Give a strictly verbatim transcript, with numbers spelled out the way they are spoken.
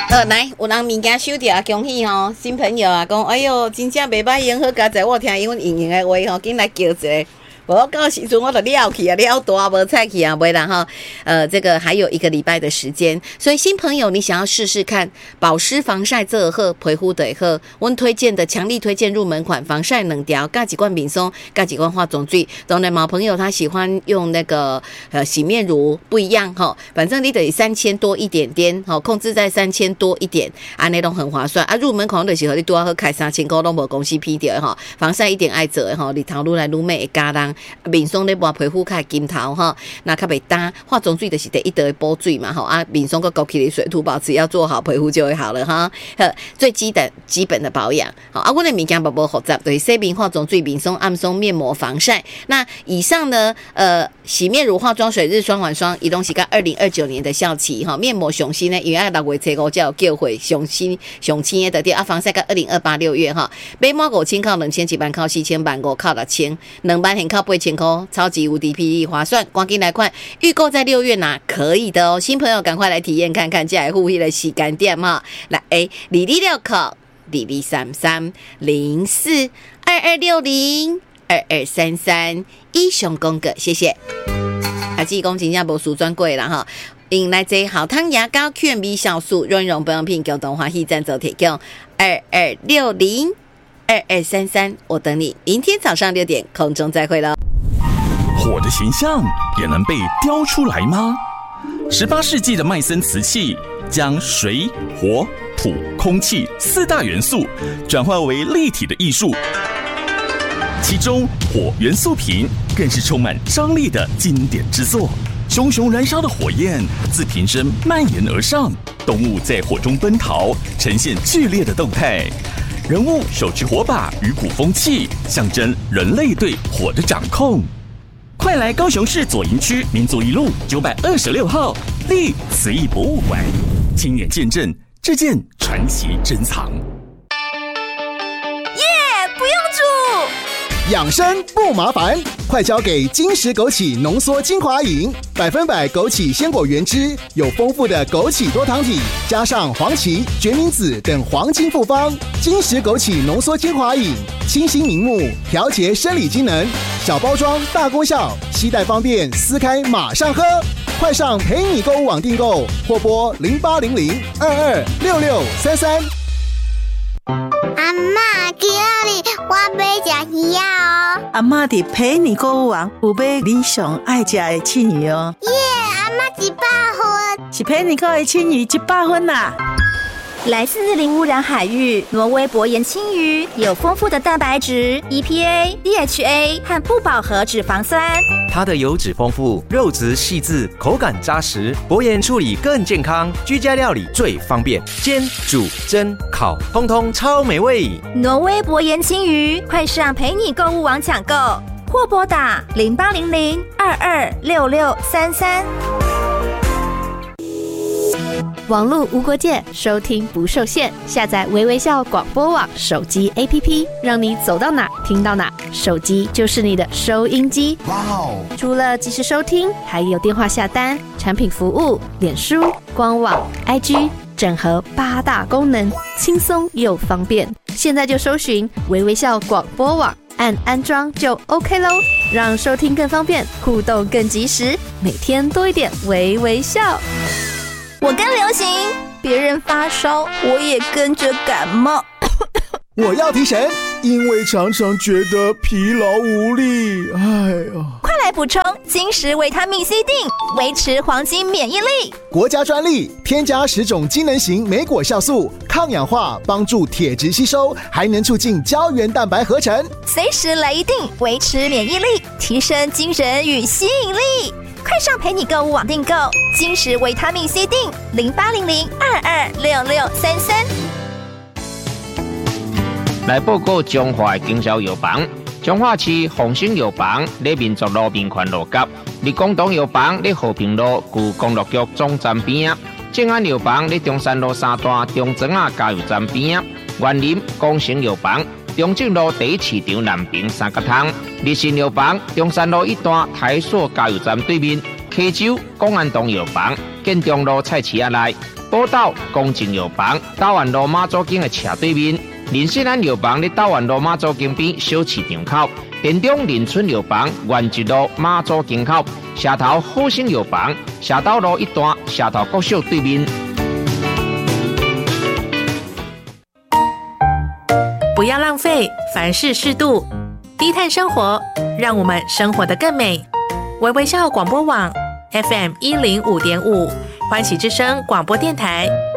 呃，来，有人物件收到，恭喜吼！新朋友啊，讲，哎哟，真正袂歹，用好佳哉，我听因阮莹莹的话吼，紧来叫一个。我到时阵我就撂去啊，撂大无菜去啊，没啦哈。呃，这个还有一个礼拜的时间，所以新朋友你想要试试看保湿防晒这个好，皮肤的好，我推荐的强力推荐入门款防晒两条，加几罐饼松，加几罐化妆水。当然，毛朋友他喜欢用那个呃洗面乳不一样哈，反正你得三千多一点点，好控制在三千多一点，啊那种很划算啊。入门款的时候你多好开三千块都无公司批掉哈，防晒一点爱做哈，日头愈来愈美会加人。面霜咧抹皮肤较金头哈，那较袂干，化妆水就是第一得补水嘛吼啊，面霜个枸杞的水土保持要做好，皮肤就会好了哈。最基本基本的保养，好啊，我的物件不无复杂，对，洗面化妆水、面霜、暗霜、面膜、防晒。那以上呢，呃，洗面乳、化妆水、日霜、晚霜，伊拢是到二零二九年的效期哈。面膜上新呢，因为爱六月初五才有叫回上新上新的对啊，防晒到二零二八六月哈。买满五千靠两千，一万靠四千，万五靠六千，两万很靠八千。超级无敌霹雳划算，赶紧来看，预购在六月拿可以的哦，新朋友赶快来体验看看，这护肤的洗干店哈，来哎，李丽六口，李丽三三零四二二六零二二三三，一雄公哥，谢谢。还是讲真正无输专柜啦哈，迎来这好汤牙膏 Q M B 酵素润溶保养品，共同欢喜赞助提供二二六零二二三三，我等你，明天早上六点空中再会了。 火的形象也能被雕出来吗？十八世纪的麦森瓷器将水、火、土、空气四大元素转化为立体的艺术，其中火元素瓶更是充满张力的经典之作。熊熊燃烧的火焰自瓶身蔓延而上，动物在火中奔逃，呈现剧烈的动态。人物手持火把与鼓风器，象征人类对火的掌控。快来高雄市左营区民族一路九百二十六号立慈义博物馆，亲眼见证这件传奇珍藏。 耶、yeah, 不用煮， 养生不麻烦，快交给金石枸杞浓缩精华饮，百分百枸杞鲜果原汁，有丰富的枸杞多糖体，加上黄芪、决明子等黄金复方。金石枸杞浓缩精华饮，清新明目，调节生理机能，小包装大功效，携带方便，撕开马上喝。快上陪你购物网订购，或拨零八零零二二六六三三。 阿嬷，今日我要吃鱼哦。 阿嬷伫陪你购物网有买你上爱吃的青鱼哦。 耶，阿嬷一百分， 是陪你购的青鱼一百分啦。 来自零污染海域，挪威薄盐青鱼有丰富的蛋白质、E P A、D H A 和不饱和脂肪酸。 它的油脂丰富，肉质细致，口感扎实，薄盐处理更健康，居家料理最方便，煎、煮、蒸、烤，通通超美味。 挪威薄盐青鱼，快上陪你购物网抢购，或拨打零八零零二二六六三三。网络无国界，收听不受限。下载微微笑广播网手机 A P P， 让你走到哪听到哪，手机就是你的收音机。哇哦！除了即时收听，还有电话下单、产品服务、脸书、官网、I G， 整合八大功能，轻松又方便。现在就搜寻微微笑广播网，按安装就 OK 咯，让收听更方便，互动更及时，每天多一点微微笑。我跟流行，别人发烧，我也跟着感冒。 我要提神，因为常常觉得疲劳无力。哎呀， 快来补充金石维他命 C 锭，维持黄金免疫力。 国家专利，添加十种机能型莓果酵素，抗氧化，帮助铁质吸收，还能促进胶原蛋白合成。 随时来一锭，维持免疫力，提升精神与吸引力。快上陪你购物网订购金石维他命 C 锭，零八零零二二六六三三。 来报告中华的经销药房，中华市丰兴药房在民族路民权路角，立广东药房在和平路旧公路局总站边，正安药房在中山路三段中庄啊加油站边，园林光成药房中正路第一市场南平三角通，日新药房中山路一段台塑加油站对面，溪州公安东药房建中路菜市仔内， 宝岛公正药房，台湾路马祖径的斜对面。林信安药房伫台湾路马祖径边小市场口，田中林村药房原一路马祖径口，社头好生药房，社头路一段社头国小对面。 不要浪费，凡事适度，低碳生活，让我们生活得更美。微微笑广播网 F M 一零五点五，欢喜之声广播电台。